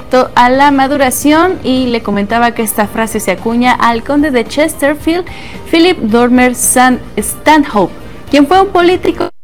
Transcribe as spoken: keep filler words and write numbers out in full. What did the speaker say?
respecto a la maduración y le comentaba que esta frase se acuña al conde de Chesterfield, Philip Dormer Stanhope, quien fue un político